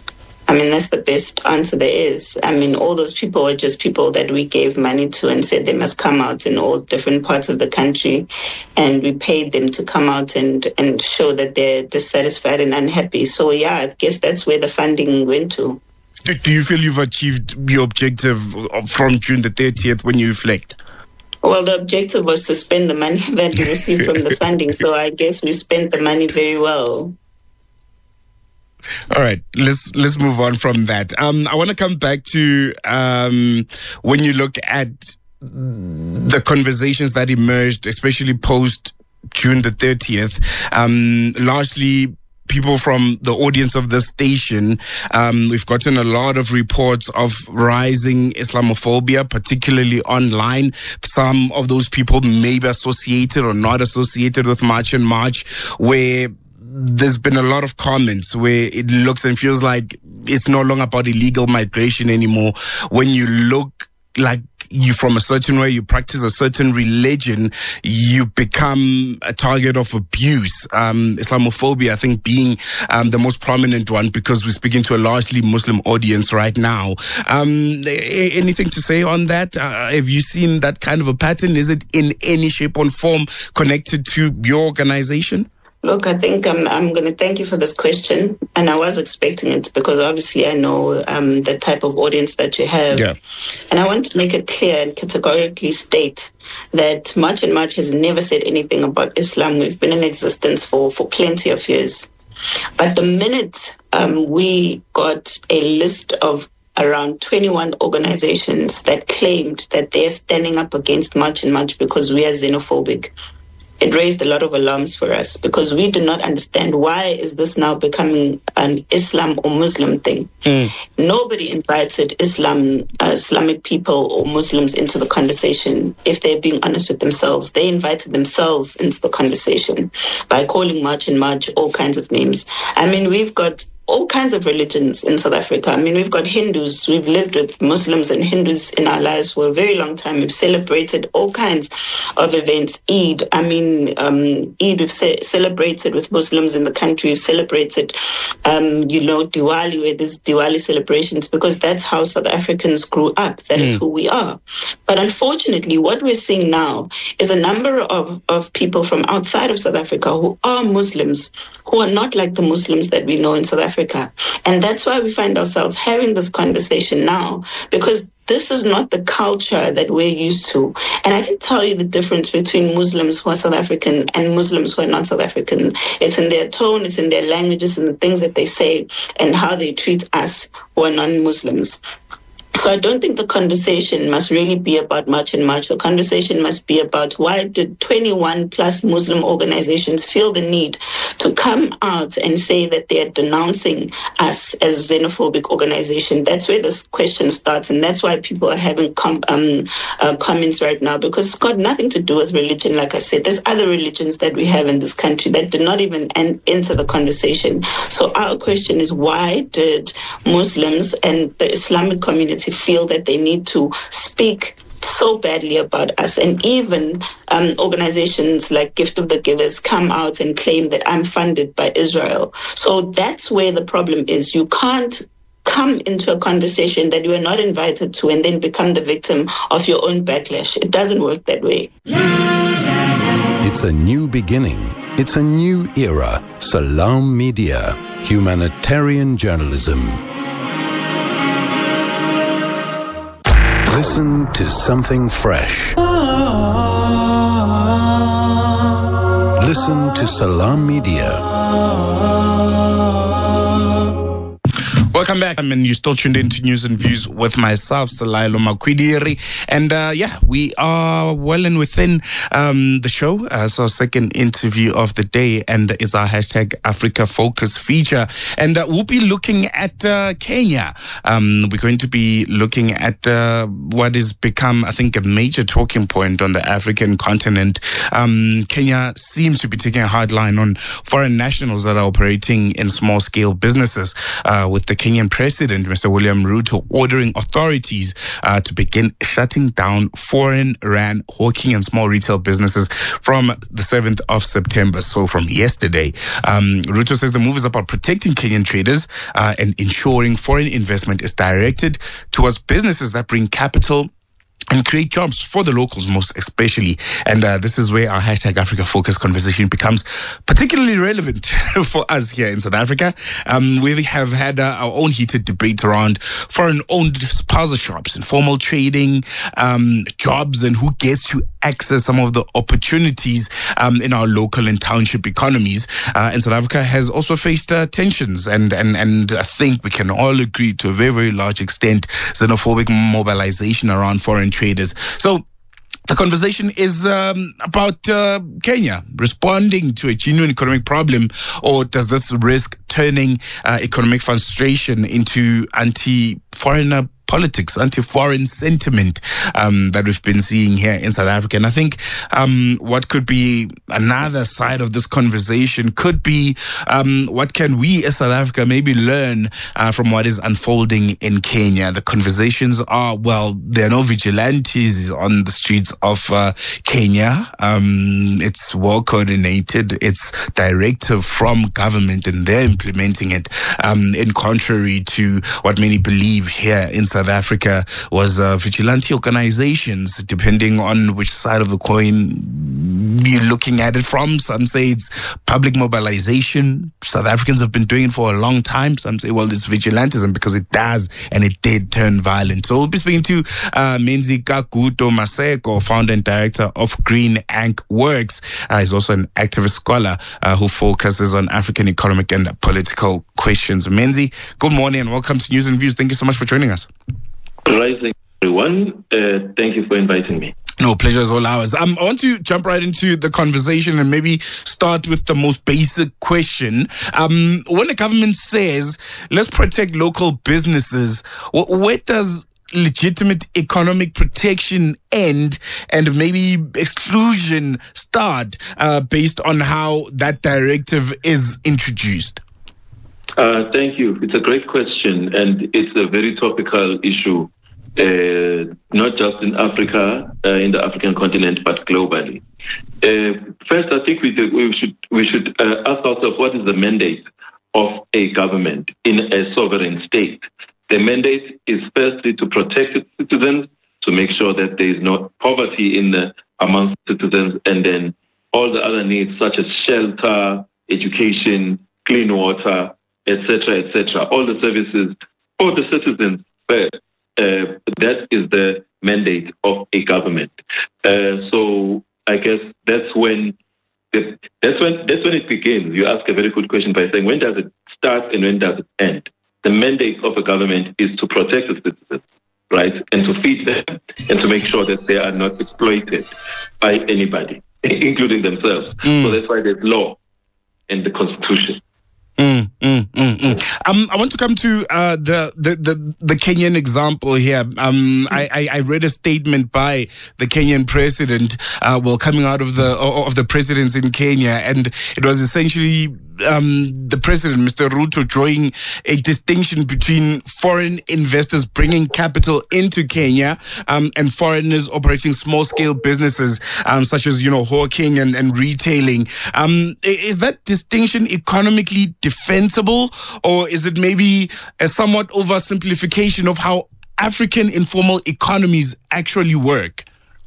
I mean, that's the best answer there is. I mean, all those people are just people that we gave money to and said they must come out in all different parts of the country. And we paid them to come out and, and show that they're dissatisfied and unhappy. So, yeah, I guess that's where the funding went to. Do you feel you've achieved your objective from June the thirtieth when you reflect? Well, the objective was to spend the money that we received from the funding, so I guess we spent the money very well. All right, let's let's move on from that. Um, I want to come back to um, when you look at the conversations that emerged, especially post June the thirtieth, um, largely people from the audience of this station. Um, we've gotten a lot of reports of rising Islamophobia, particularly online. Some of those people may be associated or not associated with March and March, where there's been a lot of comments where it looks and feels like it's no longer about illegal migration anymore. When you look like you from a certain way, you practice a certain religion, you become a target of abuse. Um, Islamophobia, I think, being um, the most prominent one, because we're speaking to a largely Muslim audience right now. Um, anything to say on that? Uh, have you seen that kind of a pattern? Is it in any shape or form connected to your organization? Look, I think I'm, I'm going to thank you for this question. And I was expecting it because obviously I know um, the type of audience that you have. Yeah. And I want to make it clear and categorically state that March and March has never said anything about Islam. We've been in existence for, for plenty of years. But the minute um, we got a list of around twenty-one organizations that claimed that they're standing up against March and March because we are xenophobic, it raised a lot of alarms for us because we do not understand why is this now becoming an Islam or Muslim thing. Mm. Nobody invited Islam, uh, Islamic people or Muslims into the conversation. If they're being honest with themselves, they invited themselves into the conversation by calling March and March all kinds of names. I mean, we've got all kinds of religions in South Africa. I mean, we've got Hindus. We've lived with Muslims and Hindus in our lives for a very long time. We've celebrated all kinds of events. Eid, I mean, um, Eid, we've ce- celebrated with Muslims in the country. We've celebrated, um, you know, Diwali, where there's Diwali celebrations, because that's how South Africans grew up. That mm. is who we are. But unfortunately, what we're seeing now is a number of, of people from outside of South Africa who are Muslims, who are not like the Muslims that we know in South Africa. And that's why we find ourselves having this conversation now, because this is not the culture that we're used to. And I can tell you the difference between Muslims who are South African and Muslims who are not South African. It's in their tone, it's in their languages, and the things that they say and how they treat us who are non-Muslims. So I don't think the conversation must really be about March and March. The conversation must be about why did twenty-one plus Muslim organizations feel the need to come out and say that they are denouncing us as a xenophobic organization. That's where this question starts, and that's why people are having com- um, uh, comments right now, because it's got nothing to do with religion. Like I said, there's other religions that we have in this country that do not even en- enter the conversation. So our question is, why did Muslims and the Islamic community feel that they need to speak so badly about us? And even um, organizations like Gift of the Givers come out and claim that I'm funded by Israel. So that's where the problem is. You can't come into a conversation that you are not invited to and then become the victim of your own backlash. It doesn't work that way. It's a new beginning. It's a new era. Salam Media. Humanitarian journalism. Listen to something fresh. Listen to Salam Media. Welcome back. I mean, you're still tuned into News and Views with myself, Salailo Makwidiri. And uh, yeah, we are well and within um, the show. Uh, so, second interview of the day, and is our hashtag Africa Focus feature. And uh, we'll be looking at uh, Kenya. Um, we're going to be looking at uh, what has become, I think, a major talking point on the African continent. Um, Kenya seems to be taking a hard line on foreign nationals that are operating in small scale businesses, uh, with the Kenyan President, Mister William Ruto, ordering authorities uh, to begin shutting down foreign-run hawking and small retail businesses from the seventh of September, so from yesterday. Um, Ruto says the move is about protecting Kenyan traders uh, and ensuring foreign investment is directed towards businesses that bring capital and create jobs for the locals, most especially. And uh, this is where our hashtag Africa Focus conversation becomes particularly relevant for us here in South Africa. Um, we have had uh, our own heated debate around foreign-owned spaza shops, informal trading, um, jobs, and who gets to access some of the opportunities um, in our local and township economies. Uh, and South Africa has also faced uh, tensions, and, and, and I think we can all agree to a very, very large extent, xenophobic mobilization around foreign traders. So the conversation is um, about uh, Kenya responding to a genuine economic problem, or does this risk turning uh, economic frustration into anti-foreigner politics, anti-foreign sentiment um, that we've been seeing here in South Africa? And I think um, what could be another side of this conversation could be um, what can we as South Africa maybe learn uh, from what is unfolding in Kenya? The conversations are, well, there are no vigilantes on the streets of uh, Kenya. Um, it's well coordinated. It's directive from government, and they're implementing it um, in contrary to what many believe here in South Africa was uh, vigilante organizations, depending on which side of the coin you're looking at it from. Some say it's public mobilization. South Africans have been doing it for a long time. Some say, well, it's vigilantism because it does and it did turn violent. So we'll be speaking to uh, Menzi Kaguto Maseko, founder and director of Green Ink Works. Uh, he's also an activist scholar uh, who focuses on African economic and political questions. Menzi, good morning and welcome to News and Views. Thank you so much for joining us. Rising, everyone. Uh, thank you for inviting me. No, pleasure is all ours. Um, I want to jump right into the conversation and maybe start with the most basic question. Um, when the government says, let's protect local businesses, wh- where does legitimate economic protection end and maybe exclusion start uh, based on how that directive is introduced? Uh, thank you. It's a great question, and it's a very topical issue. Uh, not just in Africa, uh, in the African continent, but globally. Uh, first, I think we, do, we should we should uh, ask ourselves what is the mandate of a government in a sovereign state. The mandate is firstly to protect its citizens, to make sure that there is no poverty in the, amongst citizens, and then all the other needs such as shelter, education, clean water, et cetera, et cetera. All the services for the citizens first. Uh, that is the mandate of a government. Uh, so I guess that's when the, that's when that's when it begins. You ask a very good question by saying, when does it start and when does it end? The mandate of a government is to protect its citizens, right, and to feed them and to make sure that they are not exploited by anybody, including themselves. Mm. So that's why there's law and the Constitution. Mm, mm, mm, mm. Um, I want to come to uh, the, the, the, the Kenyan example here. Um, I, I read a statement by the Kenyan president, uh, well, coming out of the of the presidents in Kenya, and it was essentially um, the president, Mister Ruto, drawing a distinction between foreign investors bringing capital into Kenya um, and foreigners operating small-scale businesses, um, such as, you know, hawking and, and retailing. Um, is that distinction economically defensible, or is it maybe a somewhat oversimplification of how African informal economies actually work?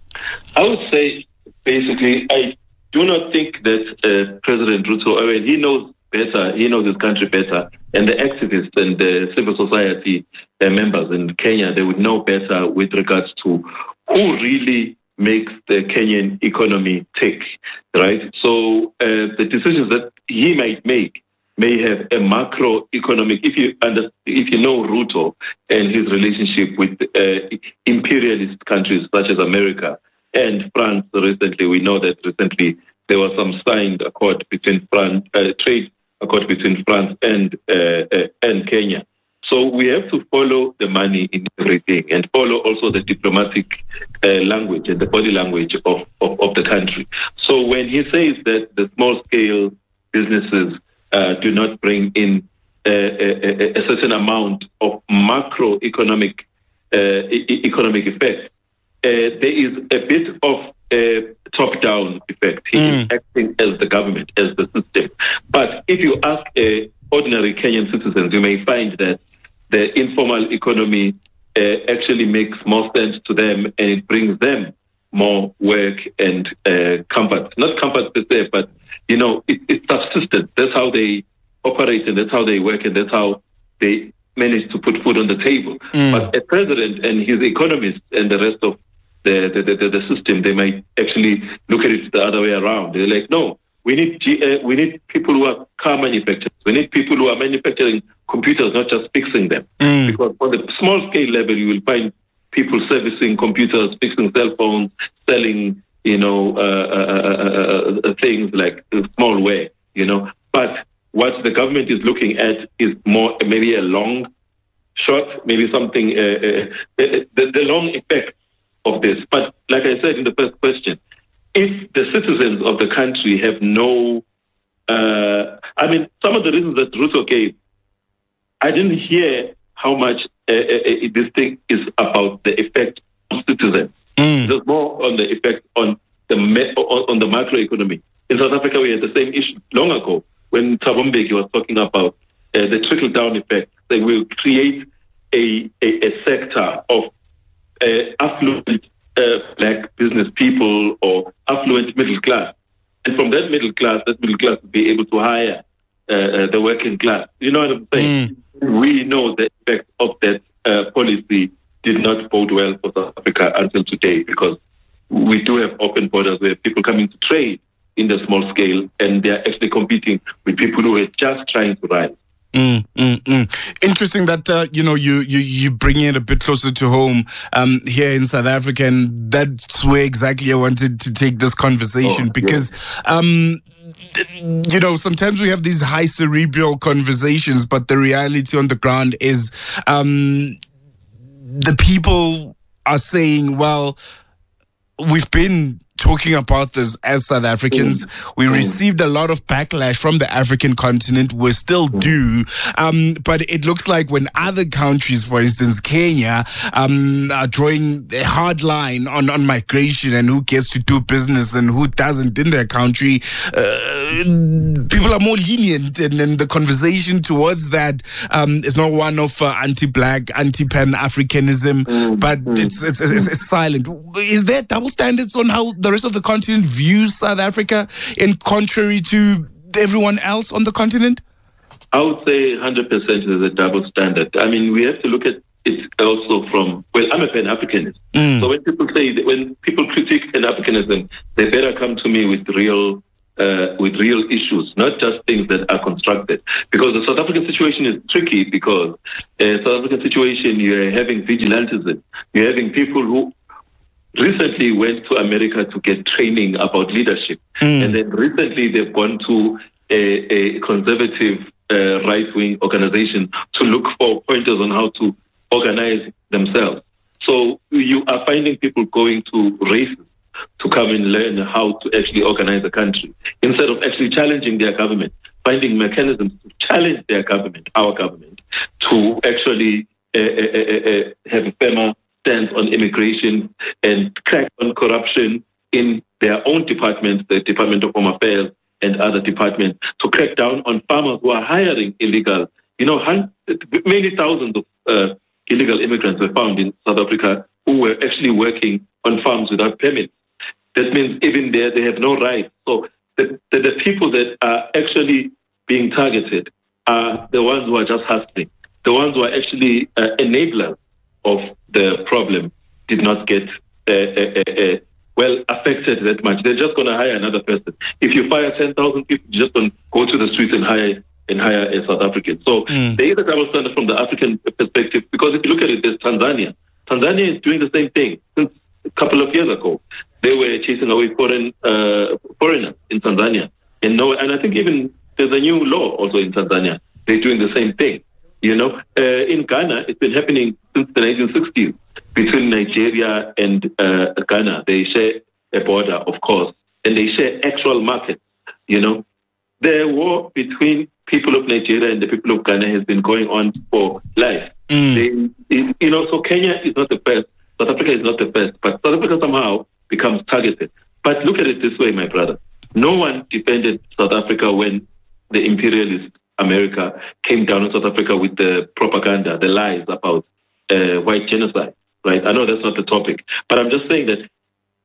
I would say, basically, I do not think that uh, President Ruto, I mean, he knows better, he knows his country better, and the activists and the civil society uh, members in Kenya, they would know better with regards to who really makes the Kenyan economy tick, right? So uh, the decisions that he might make may have a macroeconomic, if you under, if you know Ruto and his relationship with uh, imperialist countries such as America and France. Recently, we know that recently there was some signed accord between France, uh, trade accord between France and uh, uh, and Kenya. So we have to follow the money in everything and follow also the diplomatic uh, language and the body language of, of, of the country. So when he says that the small-scale businesses uh, do not bring in uh, a, a, a certain amount of macroeconomic uh, e- economic effect, uh, there is a bit of a top-down effect. He mm. is acting as the government, as the system. But if you ask uh, ordinary Kenyan citizens, you may find that the informal economy uh, actually makes more sense to them, and it brings them more work and uh, comfort. Not comfort per se, but, you know, it, it's subsistence. That's how they operate, and that's how they work, and that's how they manage to put food on the table. Mm. But a president and his economists and the rest of the, the, the, the system, they might actually look at it the other way around. They're like, no, we need G, uh, we need people who are car manufacturers. We need people who are manufacturing computers, not just fixing them. Mm. Because on the small scale level, you will find people servicing computers, fixing cell phones, selling, you know, uh, uh, uh, uh, things like small ware, you know. But what the government is looking at is more maybe a long shot, maybe something, uh, uh, the, the long effect of this. But like I said in the first question, if the citizens of the country have no, uh, I mean, some of the reasons that Ruto gave, I didn't hear how much uh, uh, this thing is about the effect on citizens. Mm. There's more on the effect on the me- on, on the macroeconomy. In South Africa, we had the same issue long ago when Thabo Mbeki was talking about uh, the trickle-down effect. That will create a, a, a sector of uh, affluent uh, black business people or affluent middle class. And from that middle class, that middle class will be able to hire uh, uh, the working class. You know what I'm saying? Mm. We know the effect of that uh, policy did not bode well for South Africa until today, because we do have open borders where people coming to trade in the small scale, and they're actually competing with people who are just trying to rise. Mm, mm, mm. Interesting that uh, you know you, you you bring it a bit closer to home um, here in South Africa, and that's where exactly I wanted to take this conversation, oh, because yeah. um, you know, sometimes we have these high cerebral conversations, but the reality on the ground is um, the people are saying, well, we've been talking about this as South Africans. Mm. We mm. received a lot of backlash from the African continent. We still mm. do. Um, but it looks like when other countries, for instance, Kenya, um, are drawing a hard line on, on migration and who gets to do business and who doesn't in their country, uh, people are more lenient. And then the conversation towards that um, is not one of uh, anti-black, anti-pan-Africanism, mm. but mm. It's, it's, it's, it's silent. Is there double standards on how the rest of the continent views South Africa in contrary to everyone else on the continent? I would say one hundred percent is a double standard. I mean, we have to look at it also from, well, I'm a Pan-Africanist. Mm. So when people say, that when people critique Pan-Africanism, they better come to me with real uh, with real issues, not just things that are constructed. Because the South African situation is tricky because uh, South African situation, you're having vigilantism. You're having people who recently went to America to get training about leadership. Mm. And then recently they've gone to a, a conservative uh, right-wing organization to look for pointers on how to organize themselves. So you are finding people going to races to come and learn how to actually organize a country instead of actually challenging their government, finding mechanisms to challenge their government, our government, to actually uh, uh, uh, have a firmer stance on immigration and crack on corruption in their own departments, the Department of Home Affairs and other departments, to crack down on farmers who are hiring illegal. You know, many thousands of uh, illegal immigrants were found in South Africa who were actually working on farms without permits. That means even there, they have no rights. So the, the, the people that are actually being targeted are the ones who are just hustling, the ones who are actually uh, enablers of the problem did not get uh, uh, uh, well affected that much. They're just going to hire another person. If you fire ten thousand people, you're just going to go to the streets and hire and hire a South African. So mm. there is a double standard from the African perspective, because if you look at it, there's Tanzania. Tanzania is doing the same thing. Since a couple of years ago, they were chasing away foreign uh, foreigners in Tanzania. And no, and I think even there's a new law also in Tanzania. They're doing the same thing. You know, uh, in Ghana, it's been happening since the nineteen sixties between Nigeria and uh, Ghana. They share a border, of course, and they share actual markets. You know, the war between people of Nigeria and the people of Ghana has been going on for life. Mm. They, it, you know, so Kenya is not the first. South Africa is not the first, but South Africa somehow becomes targeted. But look at it this way, my brother. No one defended South Africa when the imperialists, America, came down in South Africa with the propaganda, the lies about uh, white genocide, right? I know that's not the topic, but I'm just saying that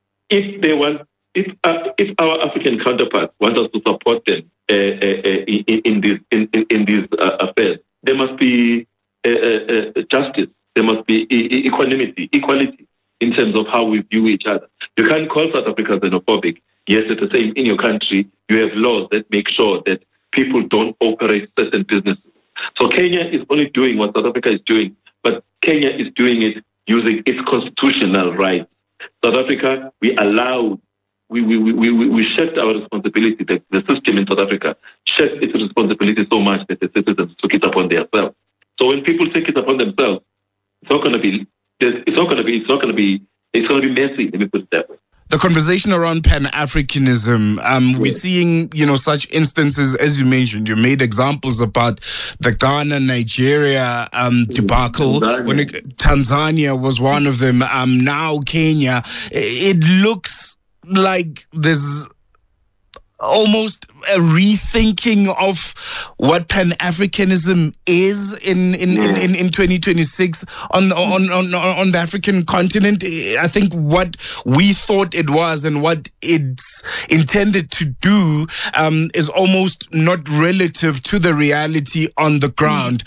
if they want, if uh, if our African counterparts want us to support them uh, uh, uh, in, in these in, in, in these uh, affairs, there must be uh, uh, justice, there must be e- equanimity, equality in terms of how we view each other. You can't call South Africa xenophobic. Yes, at the same in your country, you have laws that make sure that people don't operate certain businesses. So Kenya is only doing what South Africa is doing, but Kenya is doing it using its constitutional rights. South Africa, we allowed, we we we we, we shirked our responsibility. The, the system in South Africa shirked its responsibility so much that the citizens took it upon themselves. So when people take it upon themselves, it's not going to be, it's not going to be, it's not going to be, it's going to be messy. Let me put it that way. The conversation around Pan-Africanism, um, yeah. we're seeing, you know, such instances, as you mentioned. You made examples about the Ghana, Nigeria um, debacle. Tanzania. When it, Tanzania was one of them. Um, now Kenya. It looks like there's almost a rethinking of what Pan-Africanism is in in, in, in, in twenty twenty-six on, on on on the African continent. I think what we thought it was and what it's intended to do um, is almost not relative to the reality on the ground.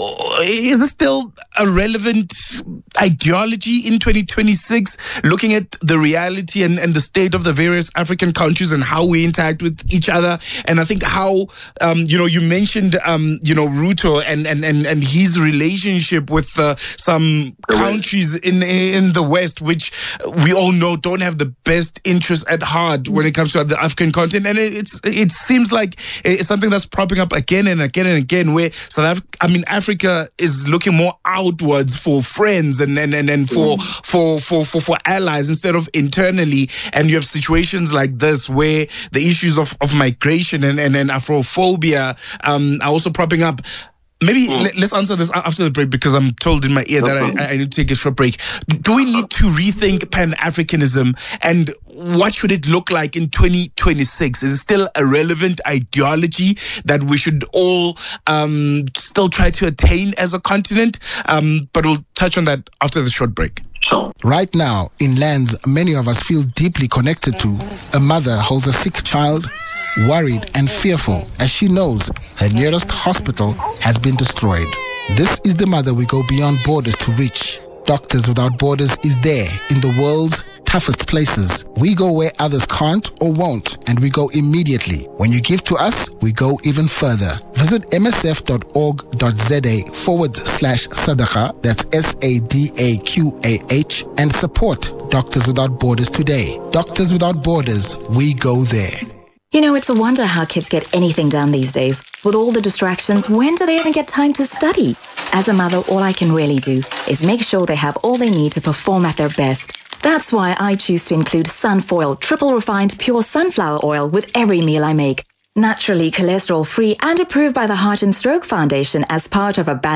Is it still a relevant ideology in twenty twenty-six, looking at the reality and, and the state of the various African countries and how we interact with each other. And I think how, um, you know, you mentioned, um, you know, Ruto and, and, and, and his relationship with uh, some countries in in the West, which we all know don't have the best interests at heart when it comes to the African continent. And it, it's it seems like it's something that's propping up again and again and again, where South Africa, I mean, Africa is looking more outwards for friends and and, and, and for, mm. for, for, for, for allies instead of internally. And you have situations like this where the issues of, of migration and, and, and Afrophobia um, are also propping up. Maybe mm. let, let's answer this after the break, because I'm told in my ear no that I, I need to take a short break. Do we need to rethink Pan-Africanism, and what should it look like in twenty twenty-six? Is it still a relevant ideology that we should all um, still try to attain as a continent? Um, but we'll touch on that after the short break. Right now, in lands many of us feel deeply connected to, a mother holds a sick child, worried and fearful as she knows her nearest hospital has been destroyed. This is the mother we go beyond borders to reach. Doctors Without Borders is there in the world's toughest places. We go where others can't or won't, and we go immediately. When you give to us, we go even further. Visit msf.org.za forward slash Sadaqa, that's S A D A Q A H, and support Doctors Without Borders today. Doctors Without Borders, we go there. You know, it's a wonder how kids get anything done these days. With all the distractions, when do they even get time to study? As a mother, all I can really do is make sure they have all they need to perform at their best. That's why I choose to include Sunfoil triple refined pure sunflower oil with every meal I make. Naturally cholesterol free and approved by the Heart and Stroke Foundation as part of a balanced